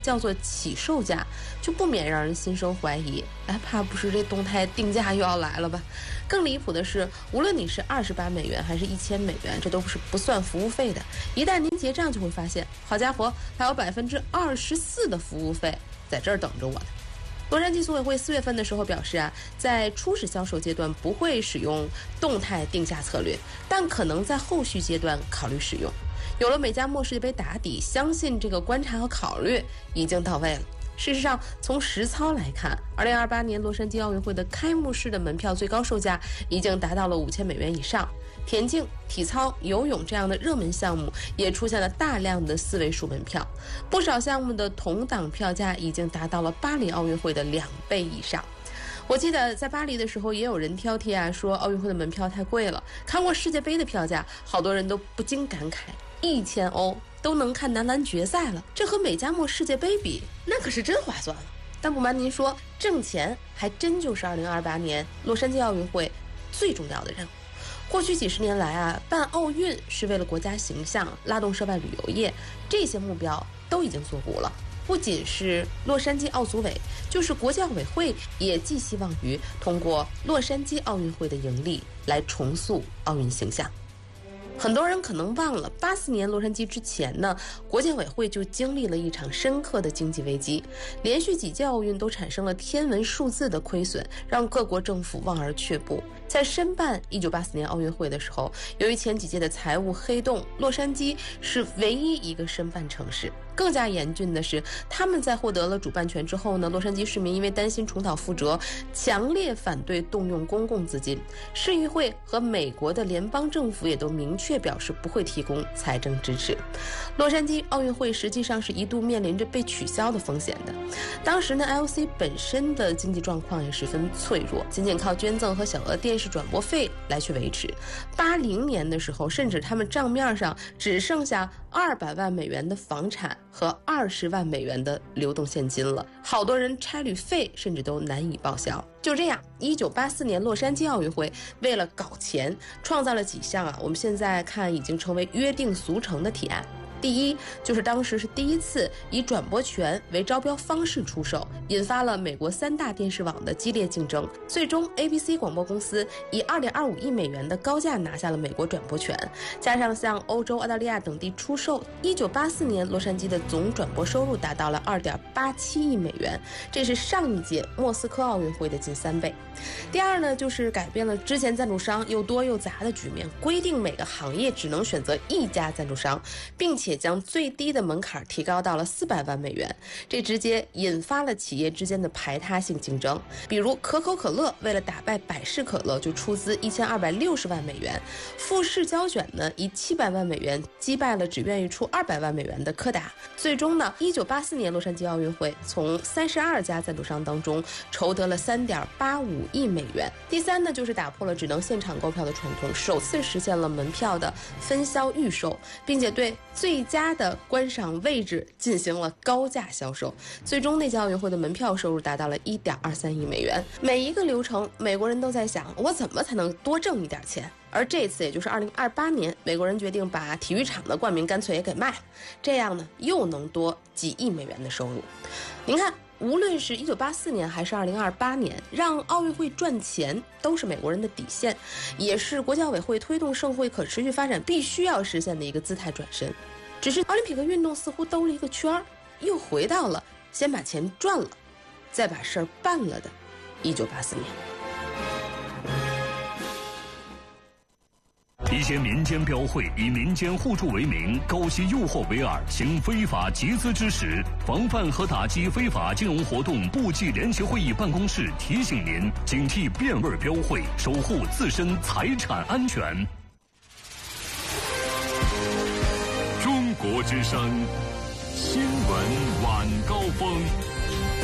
叫做起售价，就不免让人心生怀疑，怕不是这动态定价又要来了吧？更离谱的是，无论你是28美元还是1000美元，这都是不算服务费的。一旦您结账，就会发现，好家伙，还有24%的服务费在这儿等着我呢。洛杉矶组委会4月份的时候表示在初始销售阶段不会使用动态定价策略，但可能在后续阶段考虑使用。有了美加墨世界杯打底，相信这个观察和考虑已经到位了。事实上，从实操来看，2028年洛杉矶奥运会的开幕式的门票最高售价已经达到了5000美元以上。田径、体操、游泳这样的热门项目也出现了大量的4位数门票，不少项目的同档票价已经达到了巴黎奥运会的2倍以上。我记得在巴黎的时候，也有人挑剔说奥运会的门票太贵了。看过世界杯的票价，好多人都不禁感慨，1000欧都能看男篮决赛了，这和美加墨世界杯比，那可是真划算了。但不瞒您说，挣钱还真就是2028年洛杉矶奥运会最重要的任务。过去几十年来办奥运是为了国家形象，拉动涉外旅游业，这些目标都已经做糊了。不仅是洛杉矶奥组委，就是国际奥委会也寄希望于通过洛杉矶奥运会的盈利来重塑奥运形象。很多人可能忘了，84年洛杉矶之前呢，国际委会就经历了一场深刻的经济危机，连续几届奥运都产生了天文数字的亏损，让各国政府望而却步。在申办1984年奥运会的时候，由于前几届的财务黑洞，洛杉矶是唯一一个申办城市。更加严峻的是，他们在获得了主办权之后呢，洛杉矶市民因为担心重蹈覆辙，强烈反对动用公共资金。市议会和美国的联邦政府也都明确表示不会提供财政支持。洛杉矶奥运会实际上是一度面临着被取消的风险的。当时呢 ，LC 本身的经济状况也十分脆弱，仅仅靠捐赠和小额电视转播费来去维持。80年的时候，甚至他们账面上只剩下200万美元的房产和20万美元的流动现金了，好多人差旅费甚至都难以报销。就这样，1984年洛杉矶奥运会为了搞钱，创造了几项我们现在看已经成为约定俗成的提案。第一，就是当时是第一次以转播权为招标方式出售，引发了美国3大电视网的激烈竞争。最终 ABC 广播公司以2.25亿美元的高价拿下了美国转播权，加上向欧洲、澳大利亚等地出售，1984年洛杉矶的总转播收入达到了2.87亿美元，这是上一届莫斯科奥运会的近3倍。第二呢，就是改变了之前赞助商又多又杂的局面，规定每个行业只能选择一家赞助商，并且将最低的门槛提高到了400万美元，这直接引发了企业之间的排他性竞争。比如可口可乐为了打败百事可乐，就出资1260万美元；富士胶卷呢，以700万美元击败了只愿意出200万美元的柯达。最终呢，1984年洛杉矶奥运会从32家赞助商当中筹得了3.85亿美元。第三呢，就是打破了只能现场购票的传统，首次实现了门票的分销预售，并且对最佳的观赏位置进行了高价销售。最终那届奥运会的门票收入达到了1.23亿美元。每一个流程，美国人都在想，我怎么才能多挣一点钱？而这次也就是2028年，美国人决定把体育场的冠名干脆也给卖了，这样呢又能多几亿美元的收入。您看，无论是1984年还是2028年，让奥运会赚钱都是美国人的底线，也是国际奥委会推动盛会可持续发展必须要实现的一个姿态转身。只是奥林匹克运动似乎兜了一个圈，又回到了先把钱赚了，再把事儿办了的1984年。 一些民间标会以民间互助为名，高息诱惑为饵，行非法集资之实。防范和打击非法金融活动部际联席会议办公室提醒您，警惕变味标会，守护自身财产安全。中国之声新闻晚高峰。